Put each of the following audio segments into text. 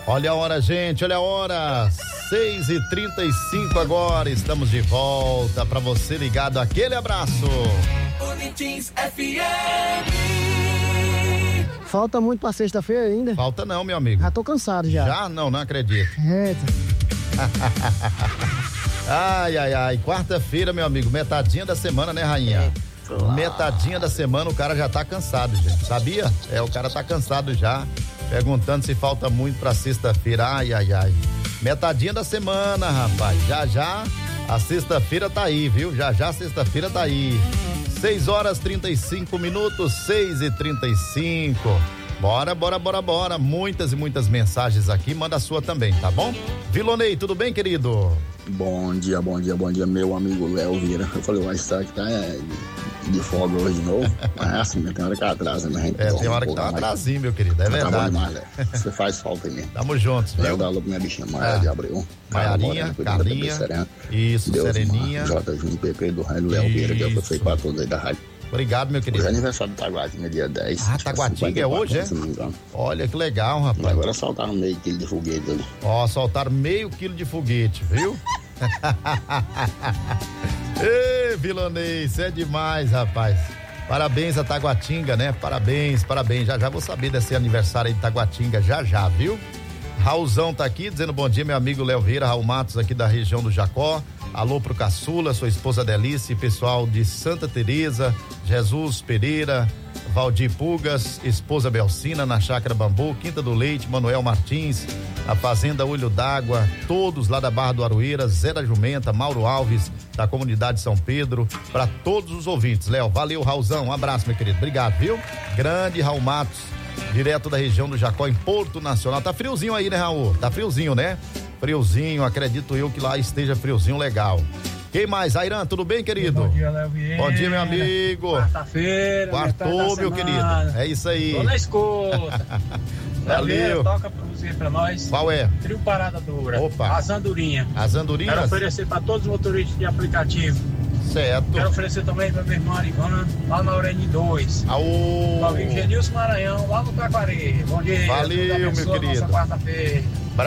Olha a hora, gente, olha a hora. 6h35 agora, estamos de volta para você ligado. Aquele abraço. Boletins FM. Falta muito pra sexta-feira ainda? Falta não, meu amigo. Já tô cansado já. Já? Não acredito. Eita. Ai, quarta-feira, meu amigo, metadinha da semana, né, rainha? Metadinha da semana, o cara já tá cansado, gente, sabia? O cara tá cansado já, perguntando se falta muito pra sexta-feira. Ai. Metadinha da semana, rapaz, já a sexta-feira tá aí, viu? Já a sexta-feira tá aí. 6h35, 6h35. Bora. Muitas e muitas mensagens aqui, manda a sua também, tá bom? Vilonei, tudo bem, querido? Bom dia, meu amigo Léo Vieira. Eu falei, vai estar que tá de folga hoje de novo. Mas assim, tem hora que tá atrasa, né? Tem hora que tá atrasinho, meu querido, é verdade. Tá demais, você faz falta aí mesmo. Tamo juntos, Léo da Lu, minha bichinha Maia de Abreu. Maiarinha, Carlinha, isso, Deus, Sereninha. J. Júnior, PP do Rádio Léo Vieira, que eu sei pra todos aí da rádio. Obrigado, meu querido. Hoje é aniversário do Taguatinga, dia 10. Taguatinga é hoje, é? Olha que legal, rapaz. Agora soltaram meio quilo de foguete ali. Soltaram meio quilo de foguete, viu? Ê, Vilonei, isso é demais, rapaz. Parabéns a Taguatinga, né? Parabéns. Já vou saber desse aniversário aí de Taguatinga, já, viu? Raulzão tá aqui dizendo bom dia, meu amigo Léo Vieira, Raul Matos aqui da região do Jacó. Alô pro Caçula, sua esposa Delice, pessoal de Santa Teresa, Jesus Pereira, Valdir Pugas, esposa Belcina na Chácara Bambu, Quinta do Leite, Manuel Martins, a Fazenda Olho d'Água, todos lá da Barra do Aroeira, Zé da Jumenta, Mauro Alves, da comunidade São Pedro, para todos os ouvintes. Léo, valeu, Raulzão, um abraço, meu querido, obrigado, viu? Grande Raul Matos, direto da região do Jacó, em Porto Nacional. Tá friozinho aí, né, Raul? Tá friozinho, né? Friozinho, acredito eu que lá esteja friozinho legal. Quem mais? Airan, tudo bem, querido? Bom dia, Léo Vieira. Bom dia, meu amigo. Quarta-feira. Quartou, meu querido. É isso aí. Tô na escuta. Valeu. Toca pra você, pra nós. Qual é? Trio Parada Dura. Opa. As andorinhas. As andorinhas? Quero oferecer pra todos os motoristas de aplicativo. Certo. Quero oferecer também pra minha irmã Ivana, lá na Urene 2. Aô. Pra o Genilson Maranhão, lá no Taquari. Bom dia. Valeu, meu querido. Quarta-feira.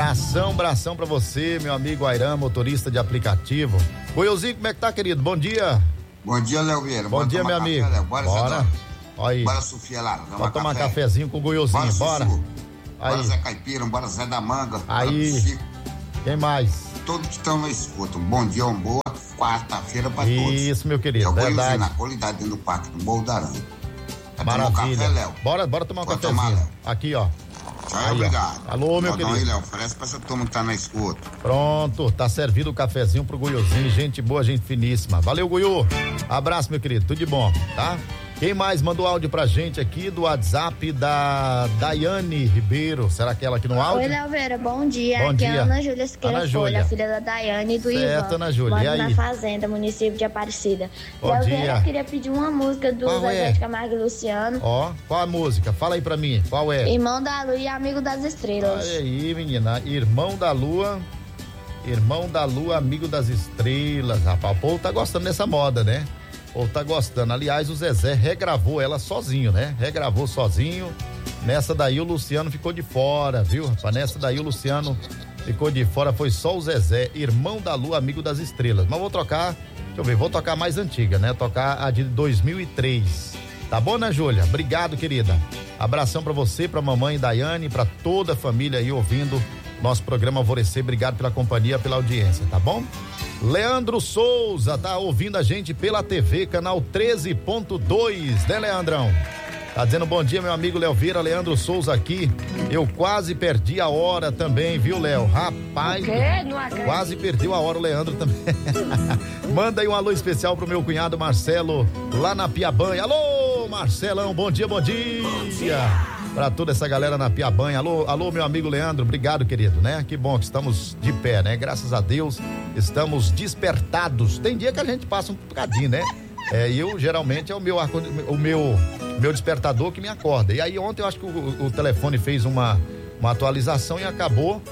Bração pra você, meu amigo Airan, motorista de aplicativo. Goiôzinho, como é que tá, querido? Bom dia. Bom dia, Léo Vieira. Bom dia, meu amigo. Bora. Aí. Bora, Sofia Lara. Bora tomar um cafezinho com o Goiôzinho, bora. Bora, Zé Caipira, bora, Zé da Manga. Aí. Quem mais? Todos que estão na escuta. Um bom dia, uma boa quarta-feira pra todos. Isso, meu querido, eu verdade. Na qualidade dentro do parque do Morro da Aranha. Maravilha. Café, Léo. Bora tomar um cafezinho. Tomar, aqui, ó. Tchau, aí, obrigado. Ó. Alô, meu querido. Aí, Léo, oferece pra essa turma que tá na escuta. Pronto, tá servido o cafezinho pro Goiôzinho, gente boa, gente finíssima. Valeu, Goiô. Abraço, meu querido, tudo de bom, tá? Quem mais mandou áudio pra gente aqui do WhatsApp da Daiane Ribeiro? Será que ela aqui no áudio? Oi, Léo Vieira, bom dia. Bom aqui dia. é a Ana Júlia Siqueira Folha, filha da Daiane e do Ivan. Certo, Ana Júlia. Moro E aí? na Fazenda, município de Aparecida. Bom Léo dia. Vieira, eu queria pedir uma música do Zezé de Camargo e Luciano. Ó, qual a música? Fala aí pra mim, qual é? Irmão da Lua e Amigo das Estrelas. Olha aí, menina, Irmão da Lua, Amigo das Estrelas. Rapaz, o povo tá gostando dessa moda, né? Ou tá gostando. Aliás, o Zezé regravou ela sozinho, né? Regravou sozinho. Nessa daí o Luciano ficou de fora, viu, rapaz? Nessa daí o Luciano ficou de fora, foi só o Zezé, Irmão da Lua, Amigo das Estrelas. Mas vou trocar, deixa eu ver, vou tocar mais antiga, né? Tocar a de 2003. Tá bom, né, Júlia? Obrigado, querida. Abração pra você, pra mamãe Daiane, pra toda a família aí ouvindo nosso programa Alvorecer. Obrigado pela companhia, pela audiência, tá bom? Leandro Souza tá ouvindo a gente pela TV, canal 13.2, né, Leandrão? Tá dizendo bom dia, meu amigo Léo Vieira, Leandro Souza aqui. Eu quase perdi a hora também, viu, Léo? Rapaz, quase perdeu a hora o Leandro também. Manda aí um alô especial pro meu cunhado Marcelo, lá na Piabanha. Alô, Marcelão, bom dia, bom dia. Pra toda essa galera na Piabanha. Alô, meu amigo Leandro, obrigado, querido, né? Que bom que estamos de pé, né? Graças a Deus, estamos despertados. Tem dia que a gente passa um bocadinho, né? Eu geralmente é o meu despertador que me acorda. E aí ontem eu acho que o telefone fez uma atualização e acabou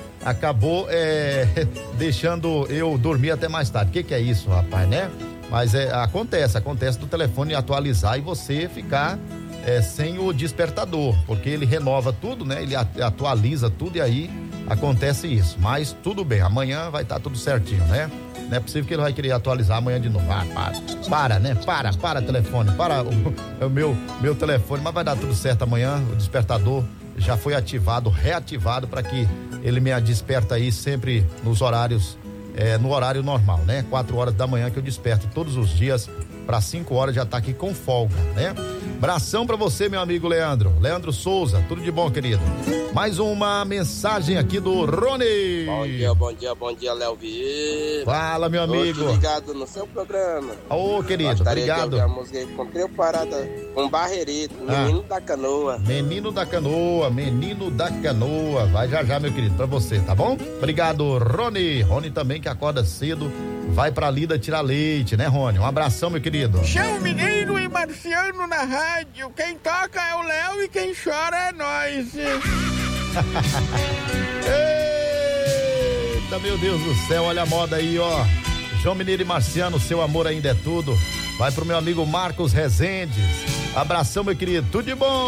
deixando eu dormir até mais tarde. O que é isso, rapaz, né? Mas acontece do telefone atualizar e você ficar sem o despertador, porque ele renova tudo, né? Ele atualiza tudo e aí acontece isso. Mas tudo bem, amanhã vai estar tudo certinho, né? Não é possível que ele vai querer atualizar amanhã de novo. Para telefone, para o meu telefone, mas vai dar tudo certo amanhã. O despertador já foi reativado para que ele me desperta aí sempre nos horários, no horário normal, né? 4 horas da manhã que eu desperto todos os dias, para 5 horas já tá aqui com folga, né? Abração pra você, meu amigo Leandro Souza, tudo de bom, querido. Mais uma mensagem aqui do Rony. Bom dia, Léo Vieira. Fala, meu amigo. Tô ligado no seu programa. Ô, querido, obrigado. A música com trio parada com Barreirito, Menino da Canoa. Menino da Canoa. Vai já, meu querido, pra você, tá bom? Obrigado, Rony. Rony também que acorda cedo, vai pra lida tirar leite, né, Rony? Um abração, meu querido. Chão Mineiro e Marciano na rádio. Quem toca é o Léo e quem chora é nós. Eita, meu Deus do céu, olha a moda aí, ó. João Mineiro e Marciano, seu amor ainda é tudo. Vai pro meu amigo Marcos Rezendes. Abração, meu querido, tudo de bom.